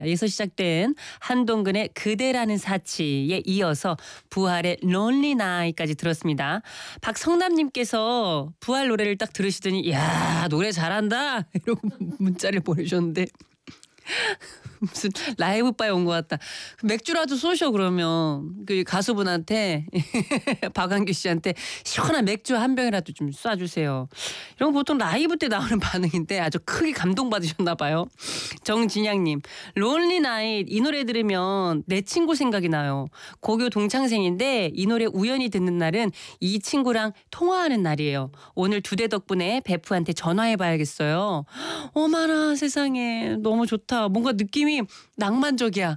에서 시작된 한동근의 그대라는 사치에 이어서 부활의 Lonely Night까지 들었습니다. 박성남님께서 부활 노래를 딱 들으시더니 야 노래 잘한다 이러고 문자를 보내주셨는데 무슨 라이브 바에 온 것 같다. 맥주라도 쏘셔 그러면 그 가수분한테 박완규 씨한테 시원한 맥주 한 병이라도 좀 쏴주세요. 이런 거 보통 라이브 때 나오는 반응인데 아주 크게 감동받으셨나 봐요. 정진양님 론리 나잇 이 노래 들으면 내 친구 생각이 나요. 고교 동창생인데 이 노래 우연히 듣는 날은 이 친구랑 통화하는 날이에요. 오늘 두 대 덕분에 베프한테 전화해봐야겠어요. 어머나 세상에 너무 좋다. 뭔가 느낌이 낭만적이야.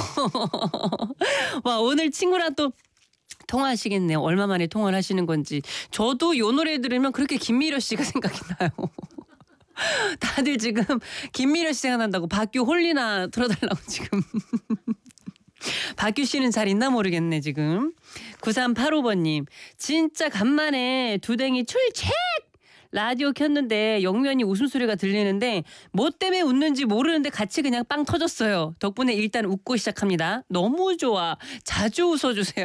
와 오늘 친구랑 또 통화하시겠네요. 얼마 만에 통화를 하시는 건지. 저도 요 노래 들으면 그렇게 김미려 씨가 생각이 나요. 다들 지금 김미려 씨 생각난다고 박규 홀리나 틀어달라고 지금. 박규 씨는 잘 있나 모르겠네 지금. 9385번님 진짜 간만에 두댕이 출첵 라디오 켰는데 영면이 웃음소리가 들리는데 뭐 때문에 웃는지 모르는데 같이 그냥 빵 터졌어요. 덕분에 일단 웃고 시작합니다. 너무 좋아. 자주 웃어주세요.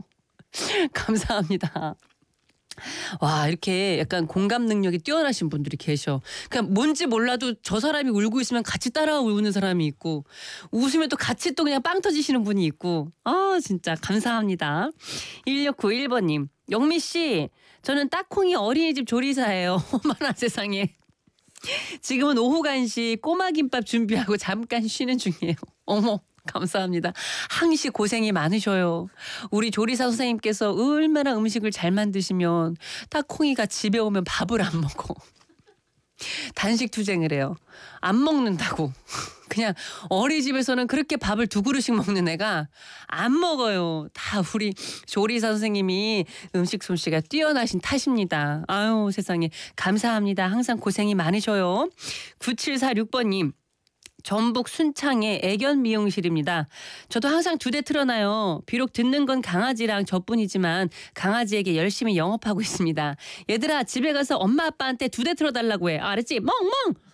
감사합니다. 와 이렇게 약간 공감 능력이 뛰어나신 분들이 계셔. 그냥 뭔지 몰라도 저 사람이 울고 있으면 같이 따라 우는 사람이 있고 웃으면 또 같이 또 그냥 빵 터지시는 분이 있고 아 진짜 감사합니다. 1691번님 영미 씨 저는 딱콩이 어린이집 조리사예요. 어머나 세상에. 지금은 오후 간식 꼬마김밥 준비하고 잠깐 쉬는 중이에요. 어머 감사합니다. 항시 고생이 많으셔요. 우리 조리사 선생님께서 얼마나 음식을 잘 만드시면 딱콩이가 집에 오면 밥을 안 먹어. 단식 투쟁을 해요. 안 먹는다고. 그냥 어린이집에서는 그렇게 밥을 두 그릇씩 먹는 애가 안 먹어요. 다 우리 조리사 선생님이 음식 솜씨가 뛰어나신 탓입니다. 아유 세상에 감사합니다. 항상 고생이 많으셔요. 9746번님. 전북 순창의 애견 미용실입니다. 저도 항상 두 대 틀어놔요. 비록 듣는 건 강아지랑 저뿐이지만 강아지에게 열심히 영업하고 있습니다. 얘들아 집에 가서 엄마 아빠한테 두 대 틀어달라고 해. 알았지? 멍멍!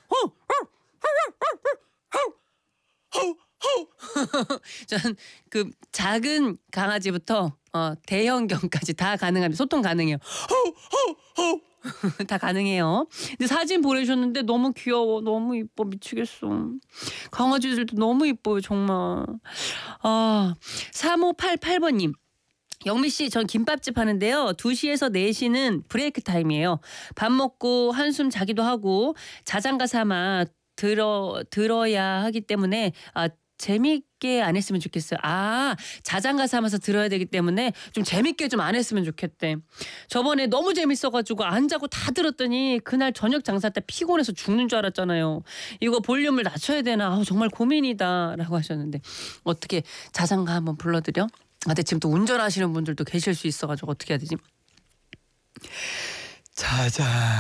전 그 작은 강아지부터 대형견까지 다 가능합니다. 소통 가능해요. 다 가능해요. 근데 사진 보내주셨는데 너무 귀여워. 너무 이뻐. 미치겠어. 강아지들도 너무 이뻐요. 정말. 3588번님. 영미 씨, 전 김밥집 하는데요. 2시에서 4시는 브레이크 타임이에요. 밥 먹고 한숨 자기도 하고 자장가 삼아 들어야 하기 때문에 재밌게 안 했으면 좋겠어요. 자장가 삼아서 들어야 되기 때문에 좀 재밌게 좀 안 했으면 좋겠대. 저번에 너무 재밌어가지고 안 자고 다 들었더니 그날 저녁 장사 때 피곤해서 죽는 줄 알았잖아요. 이거 볼륨을 낮춰야 되나 정말 고민이다 라고 하셨는데 어떻게 자장가 한번 불러드려? 근데 지금 또 운전하시는 분들도 계실 수 있어가지고 어떻게 해야 되지? 자자